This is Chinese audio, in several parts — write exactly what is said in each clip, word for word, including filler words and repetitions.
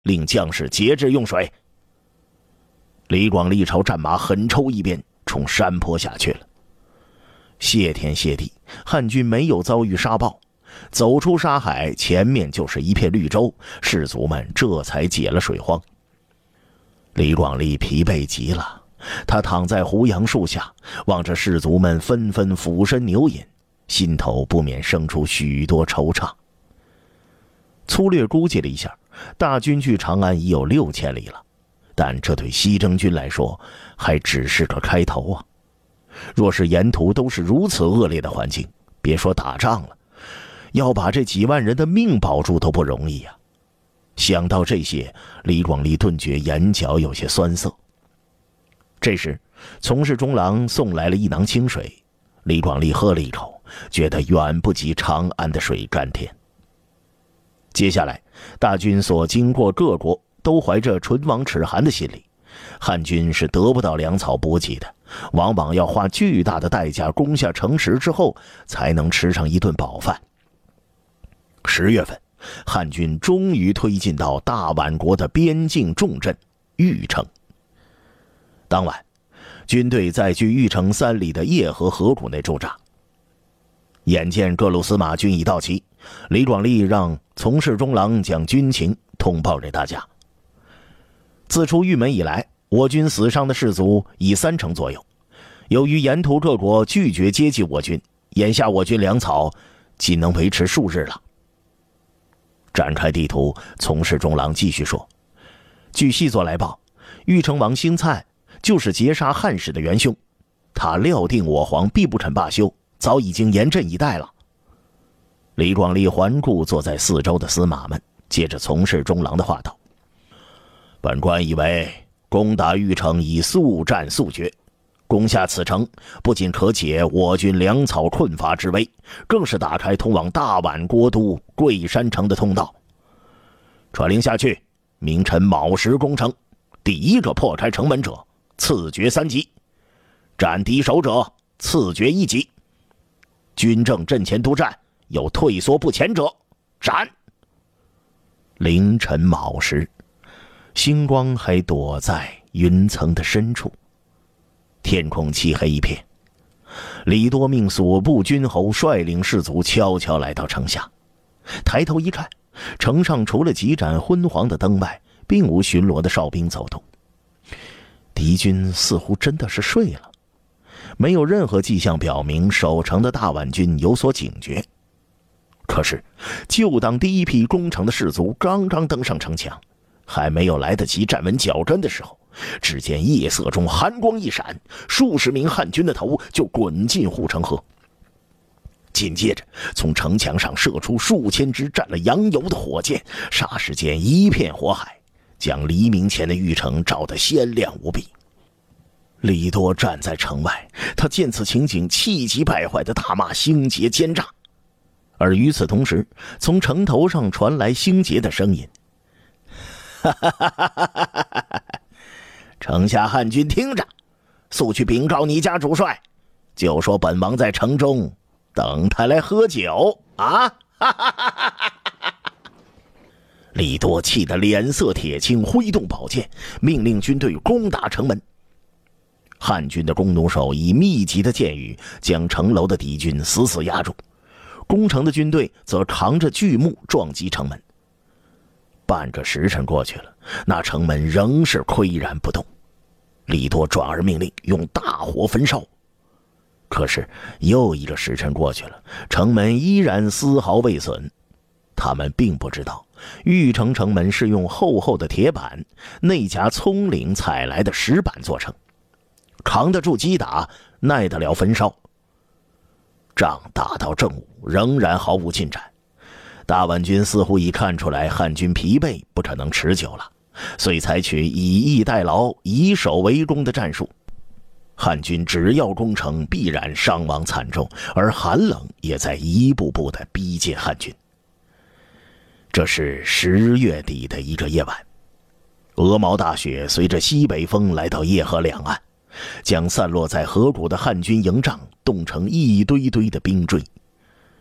令将士节制用水。李广利朝战马狠抽一鞭，冲山坡下去了。谢天谢地，汉军没有遭遇沙暴，走出沙海，前面就是一片绿洲，士卒们这才解了水荒。李广利疲惫极了，他躺在胡杨树下，望着士卒们纷纷俯身牛饮，心头不免生出许多惆怅。粗略估计了一下，大军距长安已有六千里了，但这对西征军来说还只是个开头啊！若是沿途都是如此恶劣的环境，别说打仗了，要把这几万人的命保住都不容易呀、啊！想到这些，李广利顿觉眼角有些酸涩。这时，从事中郎送来了一囊清水，李广利喝了一口，觉得远不及长安的水甘甜。接下来，大军所经过各国都怀着唇亡齿寒的心理，汉军是得不到粮草补给的，往往要花巨大的代价攻下城池之后，才能吃上一顿饱饭。十月份，汉军终于推进到大宛国的边境重镇玉城。当晚，军队在距玉城三里的叶河河谷内驻扎。眼见各路司马军已到齐，李广利让从事中郎将军情通报给大家。自出玉门以来，我军死伤的士卒已三成左右。由于沿途各国拒绝接济我军，眼下我军粮草仅能维持数日了。展开地图，从事中郎继续说：据细作来报，玉城王兴粲就是劫杀汉使的元凶，他料定我皇必不肯罢休，早已经严阵以待了。李广利环顾坐在四周的司马们，接着从事中郎的话道：本官以为攻打玉城以速战速决，攻下此城不仅可解我军粮草困乏之危，更是打开通往大宛国都桂山城的通道。传令下去，明晨卯时攻城，第一个破开城门者赐爵三级，斩敌手者赐爵一级，军正阵前督战有退缩不前者斩。凌晨卯时，星光还躲在云层的深处，天空漆黑一片。李多命所部军侯率领士卒悄悄来到城下，抬头一看，城上除了几盏昏黄的灯外，并无巡逻的哨兵走动。敌军似乎真的是睡了，没有任何迹象表明守城的大宛军有所警觉。可是，就当第一批攻城的士卒刚刚登上城墙，还没有来得及站稳脚跟的时候，只见夜色中寒光一闪，数十名汉军的头就滚进护城河。紧接着，从城墙上射出数千支沾了洋油的火箭，霎时间一片火海，将黎明前的玉城照得鲜亮无比。李多站在城外，他见此情景，气急败坏地大骂星杰奸诈。而与此同时，从城头上传来星杰的声音：哈哈哈哈哈哈！城下汉军听着，速去禀告你家主帅，就说本王在城中等他来喝酒啊！哈哈哈哈哈！李多气得脸色铁青，挥动宝剑，命令军队攻打城门。汉军的弓弩手以密集的箭雨将城楼的敌军死死压住，攻城的军队则扛着巨木撞击城门。半个时辰过去了，那城门仍是岿然不动。李多转而命令用大火焚烧，可是又一个时辰过去了，城门依然丝毫未损。他们并不知道，玉城城门是用厚厚的铁板内夹葱岭采来的石板做成，扛得住击打，耐得了焚烧。仗打到正午，仍然毫无进展。大宛军似乎已看出来汉军疲惫，不可能持久了，所以采取以逸待劳、以守为攻的战术。汉军只要攻城，必然伤亡惨重，而寒冷也在一步步地逼近汉军。这是十月底的一个夜晚，鹅毛大雪随着西北风来到叶河两岸，将散落在河谷的汉军营帐冻成一堆堆的冰锥。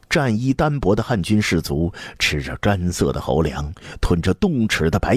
战衣单薄的汉军士卒吃着干涩的猴粮，吞着冻齿的白